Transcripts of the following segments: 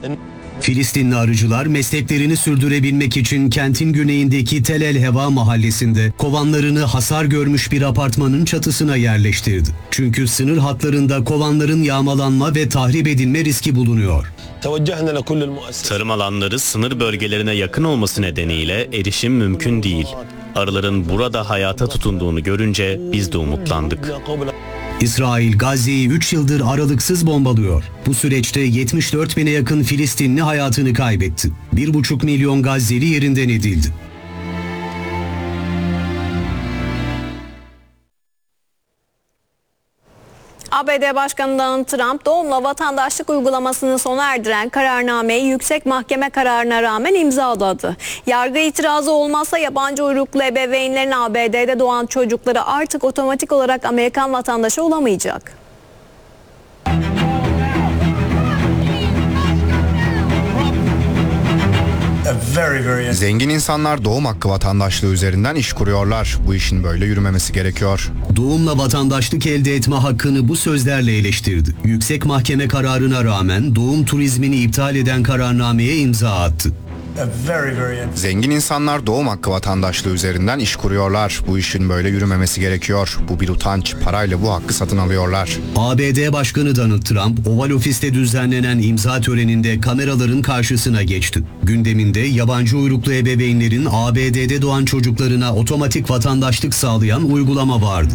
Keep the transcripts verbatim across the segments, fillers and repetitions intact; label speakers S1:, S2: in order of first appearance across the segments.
S1: Filistinli arıcılar mesleklerini sürdürebilmek için kentin güneyindeki Tel El Heva mahallesinde kovanlarını hasar görmüş bir apartmanın çatısına yerleştirdi. Çünkü sınır hatlarında kovanların yağmalanma ve tahrip edilme riski bulunuyor.
S2: Tarım alanları sınır bölgelerine yakın olması nedeniyle erişim mümkün değil. Arıların burada hayata tutunduğunu görünce biz de umutlandık.
S1: İsrail Gazze'yi üç yıldır aralıksız bombalıyor. Bu süreçte yetmiş dört bine yakın Filistinli hayatını kaybetti. bir buçuk milyon Gazze'li yerinden edildi.
S3: A B D Başkanı Donald Trump doğumla vatandaşlık uygulamasını sona erdiren kararnameyi yüksek mahkeme kararına rağmen imzaladı. Yargı itirazı olmazsa yabancı uyruklu ebeveynlerin A B D'de doğan çocukları artık otomatik olarak Amerikan vatandaşı olamayacak.
S4: Zengin insanlar doğum hakkı vatandaşlığı üzerinden iş kuruyorlar. Bu işin böyle yürümemesi gerekiyor.
S1: Doğumla vatandaşlık elde etme hakkını bu sözlerle eleştirdi. Yüksek mahkeme kararına rağmen doğum turizmini iptal eden kararnameye imza attı.
S4: Zengin insanlar doğum hakkı vatandaşlığı üzerinden iş kuruyorlar. Bu işin böyle yürümemesi gerekiyor. Bu bir utanç. Parayla bu hakkı satın alıyorlar.
S1: A B D Başkanı Donald Trump, Oval Ofis'te düzenlenen imza töreninde kameraların karşısına geçti. Gündeminde yabancı uyruklu ebeveynlerin A B D'de doğan çocuklarına otomatik vatandaşlık sağlayan uygulama vardı.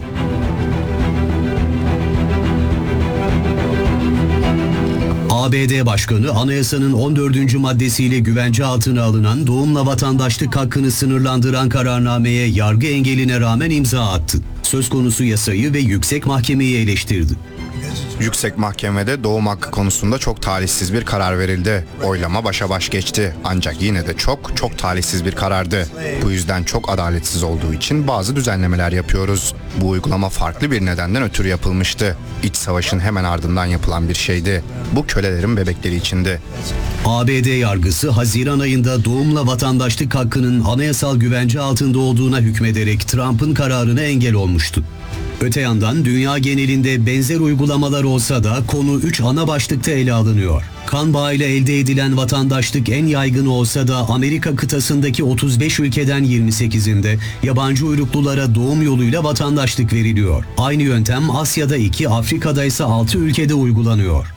S1: A B D Başkanı anayasanın on dördüncü maddesiyle güvence altına alınan doğumla vatandaşlık hakkını sınırlandıran kararnameye yargı engeline rağmen imza attı. Söz konusu yasayı ve yüksek mahkemeyi eleştirdi.
S4: Yüksek Mahkemede doğum hakkı konusunda çok talihsiz bir karar verildi. Oylama başa baş geçti. Ancak yine de çok çok talihsiz bir karardı. Bu yüzden çok adaletsiz olduğu için bazı düzenlemeler yapıyoruz. Bu uygulama farklı bir nedenden ötürü yapılmıştı. İç savaşın hemen ardından yapılan bir şeydi. Bu kölelerin bebekleri içindi.
S1: A B D yargısı Haziran ayında doğumla vatandaşlık hakkının anayasal güvence altında olduğuna hükmederek Trump'ın kararına engel olmuştu. Öte yandan dünya genelinde benzer uygulamalar olsa da konu üç ana başlıkta ele alınıyor. Kan bağıyla elde edilen vatandaşlık en yaygın olsa da Amerika kıtasındaki otuz beş ülkeden yirmi sekizinde yabancı uyruklulara doğum yoluyla vatandaşlık veriliyor. Aynı yöntem Asya'da iki, Afrika'da ise altı ülkede uygulanıyor.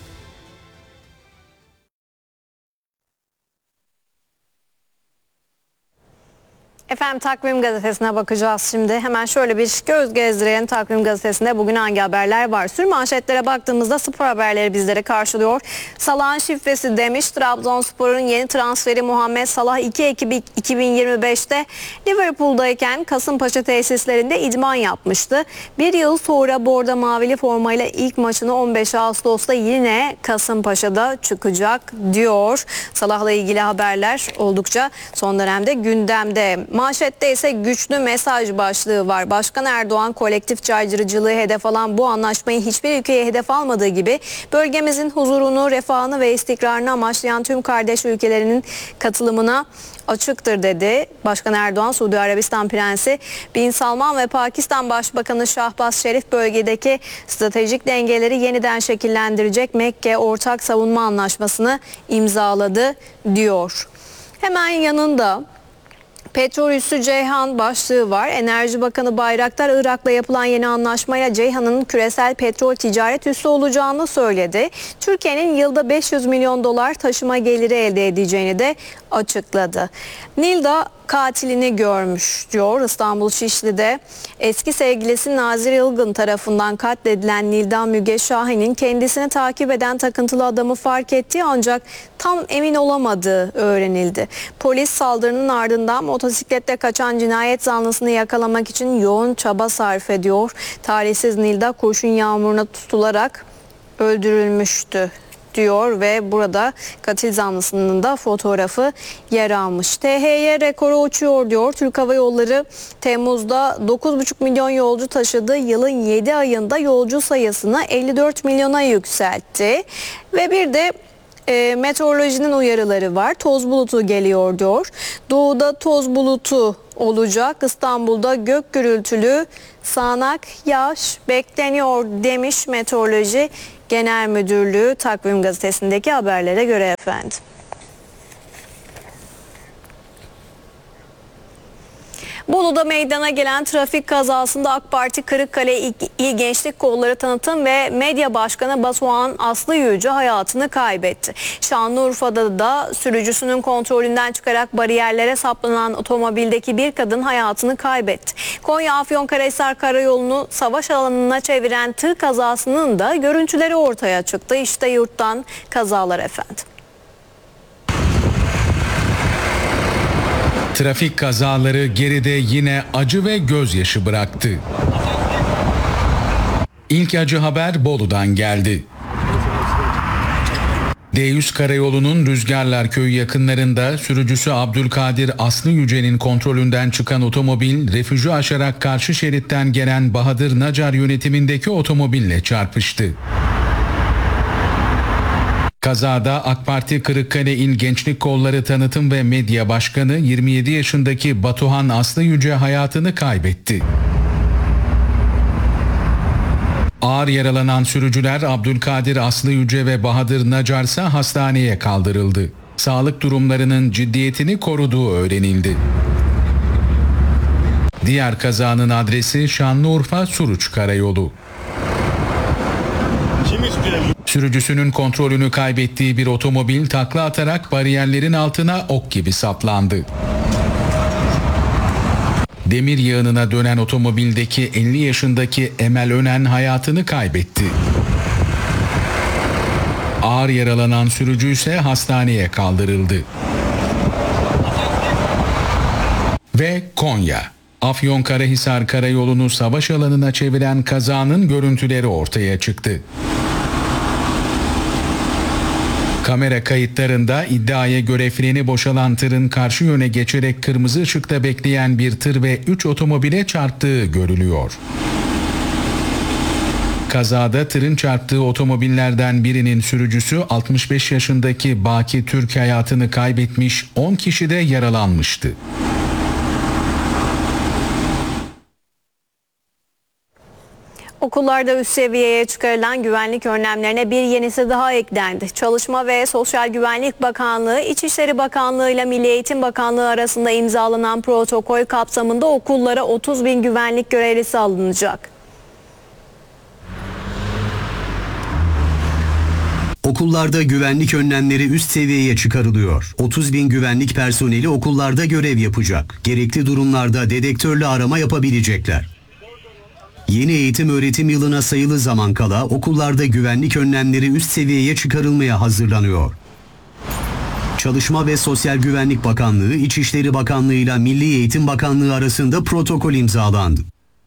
S3: Efendim Takvim Gazetesi'ne bakacağız şimdi. Hemen şöyle bir göz gezdirelim. Takvim Gazetesi'nde bugün hangi haberler var? Sür manşetlere baktığımızda spor haberleri bizleri karşılıyor. Salah'ın şifresi demiş. Trabzonspor'un yeni transferi Muhammed Salah iki Ekim iki bin yirmi beşte Liverpool'dayken Kasımpaşa tesislerinde idman yapmıştı. Bir yıl sonra bordo mavili formayla ilk maçını on beş Ağustos'ta yine Kasımpaşa'da çıkacak diyor. Salah'la ilgili haberler oldukça son dönemde gündemde. Manşette ise güçlü mesaj başlığı var. Başkan Erdoğan kolektif caydırıcılığı hedef alan bu anlaşmayı hiçbir ülkeye hedef almadığı gibi bölgemizin huzurunu, refahını ve istikrarını amaçlayan tüm kardeş ülkelerinin katılımına açıktır dedi. Başkan Erdoğan, Suudi Arabistan Prensi Bin Salman ve Pakistan Başbakanı Şahbaz Şerif bölgedeki stratejik dengeleri yeniden şekillendirecek Mekke Ortak Savunma Anlaşması'nı imzaladı diyor. Hemen yanında Petrol üssü Ceyhan başlığı var. Enerji Bakanı Bayraktar, Irak'la yapılan yeni anlaşmayla Ceyhan'ın küresel petrol ticaret üssü olacağını söyledi. Türkiye'nin yılda beş yüz milyon dolar taşıma geliri elde edeceğini de açıkladı. Nilda katilini görmüş diyor İstanbul Şişli'de. Eski sevgilisi Nazır Ilgın tarafından katledilen Nilda Müge Şahin'in kendisini takip eden takıntılı adamı fark ettiği ancak tam emin olamadığı öğrenildi. Polis saldırının ardından motosiklette kaçan cinayet zanlısını yakalamak için yoğun çaba sarf ediyor. Talihsiz Nilda kurşun yağmuruna tutularak öldürülmüştü diyor ve burada katil zanlısının da fotoğrafı yer almış. T H Y rekoru uçuyor diyor. Türk Hava Yolları Temmuz'da dokuz buçuk milyon yolcu taşıdı. Yılın yedi ayında yolcu sayısını elli dört milyona yükseltti. Ve bir de E, meteorolojinin uyarıları var. Toz bulutu geliyor diyor. Doğuda toz bulutu olacak. İstanbul'da gök gürültülü sağanak yağış bekleniyor demiş meteoroloji Genel Müdürlüğü Takvim Gazetesi'ndeki haberlere göre efendim. Bolu'da meydana gelen trafik kazasında AK Parti Kırıkkale İl İl Gençlik Kolları Tanıtım ve Medya Başkanı Batuhan Aslı Yüce hayatını kaybetti. Şanlıurfa'da da sürücüsünün kontrolünden çıkarak bariyerlere saplanan otomobildeki bir kadın hayatını kaybetti. Konya Afyonkarahisar Karayolu'nu savaş alanına çeviren tır kazasının da görüntüleri ortaya çıktı. İşte yurttan kazalar efendim.
S5: Trafik kazaları geride yine acı ve gözyaşı bıraktı. İlk acı haber Bolu'dan geldi. D yüz Karayolu'nun Rüzgarlar Köyü yakınlarında sürücüsü Abdülkadir Aslı Yüce'nin kontrolünden çıkan otomobil refüjü aşarak karşı şeritten gelen Bahadır Nacar yönetimindeki otomobille çarpıştı. Kazada AK Parti Kırıkkale İl Gençlik Kolları Tanıtım ve Medya Başkanı yirmi yedi yaşındaki Batuhan Aslı Yüce hayatını kaybetti. Ağır yaralanan sürücüler Abdülkadir Aslı Yüce ve Bahadır Nacar ise hastaneye kaldırıldı. Sağlık durumlarının ciddiyetini koruduğu öğrenildi. Diğer kazanın adresi Şanlıurfa Suruç Karayolu. Sürücüsünün kontrolünü kaybettiği bir otomobil takla atarak bariyerlerin altına ok gibi saplandı. Demir yığınına dönen otomobildeki elli yaşındaki Emel Önen hayatını kaybetti. Ağır yaralanan sürücü ise hastaneye kaldırıldı. Ve Konya. Afyonkarahisar Karayolu'nu savaş alanına çeviren kazanın görüntüleri ortaya çıktı. Kamera kayıtlarında iddiaya göre freni boşalan tırın karşı yöne geçerek kırmızı ışıkta bekleyen bir tır ve üç otomobile çarptığı görülüyor. Kazada tırın çarptığı otomobillerden birinin sürücüsü altmış beş yaşındaki Baki Türk hayatını kaybetmiş, on kişi de yaralanmıştı.
S3: Okullarda üst seviyeye çıkarılan güvenlik önlemlerine bir yenisi daha eklendi. Çalışma ve Sosyal Güvenlik Bakanlığı, İçişleri Bakanlığı ile Milli Eğitim Bakanlığı arasında imzalanan protokol kapsamında okullara otuz bin güvenlik görevlisi alınacak.
S1: Okullarda güvenlik önlemleri üst seviyeye çıkarılıyor. otuz bin güvenlik personeli okullarda görev yapacak. Gerekli durumlarda dedektörle arama yapabilecekler. Yeni eğitim öğretim yılına sayılı zaman kala okullarda güvenlik önlemleri üst seviyeye çıkarılmaya hazırlanıyor. Çalışma ve Sosyal Güvenlik Bakanlığı, İçişleri Bakanlığı ile Milli Eğitim Bakanlığı arasında protokol imzalandı.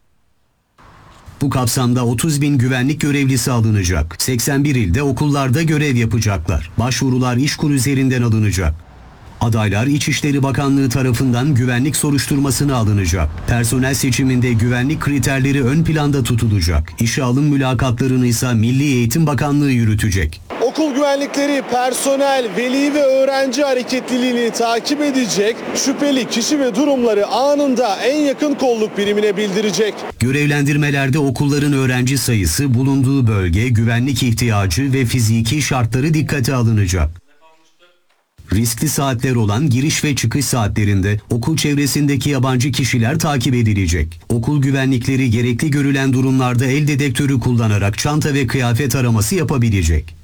S1: Bu kapsamda otuz bin güvenlik görevlisi alınacak. seksen bir ilde okullarda görev yapacaklar. Başvurular İşkur üzerinden alınacak. Adaylar İçişleri Bakanlığı tarafından güvenlik soruşturmasına alınacak. Personel seçiminde güvenlik kriterleri ön planda tutulacak. İşe alım mülakatlarını ise Milli Eğitim Bakanlığı yürütecek.
S6: Okul güvenlikleri personel, veli ve öğrenci hareketliliğini takip edecek, şüpheli kişi ve durumları anında en yakın kolluk birimine bildirecek.
S1: Görevlendirmelerde okulların öğrenci sayısı, bulunduğu bölge, güvenlik ihtiyacı ve fiziki şartları dikkate alınacak. Riskli saatler olan giriş ve çıkış saatlerinde okul çevresindeki yabancı kişiler takip edilecek. Okul güvenlikleri gerekli görülen durumlarda el dedektörü kullanarak çanta ve kıyafet araması yapabilecek.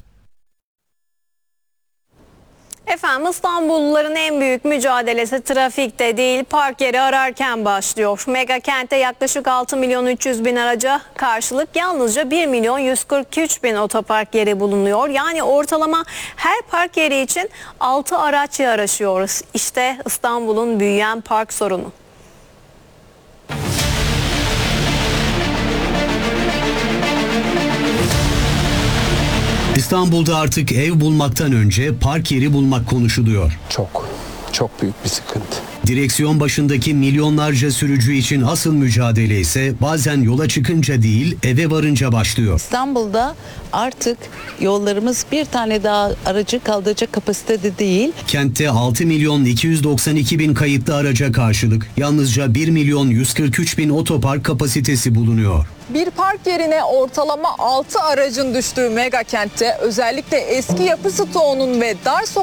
S3: Efendim, İstanbulluların en büyük mücadelesi trafikte değil, park yeri ararken başlıyor. Mega kentte yaklaşık altı milyon üç yüz bin araca karşılık yalnızca bir milyon yüz kırk üç bin otopark yeri bulunuyor. Yani ortalama her park yeri için altı araç yarışıyoruz. İşte İstanbul'un büyüyen park sorunu.
S1: İstanbul'da artık ev bulmaktan önce park yeri bulmak konuşuluyor.
S7: Çok, çok büyük bir sıkıntı.
S1: Direksiyon başındaki milyonlarca sürücü için asıl mücadele ise bazen yola çıkınca değil, eve varınca başlıyor.
S8: İstanbul'da artık yollarımız bir tane daha aracı kaldıracak kapasitede değil.
S1: Kentte altı milyon iki yüz doksan iki bin kayıtlı araca karşılık yalnızca bir milyon yüz kırk üç bin otopark kapasitesi bulunuyor.
S9: Bir park yerine ortalama altı aracın düştüğü mega kentte özellikle eski yapı stoğunun ve dar